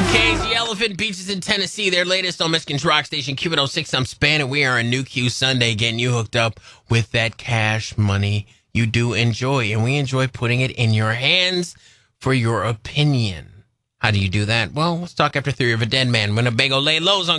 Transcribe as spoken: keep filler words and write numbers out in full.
K's, the Elephant Beaches in Tennessee, their latest on Michigan's rock station, Q one oh six. I'm Span, and we are on New Q Sunday, getting you hooked up with that cash money you do enjoy. And we enjoy putting it in your hands for your opinion. How do you do that? Well, let's talk after Theory of a Dead Man. Winnebago lay lows on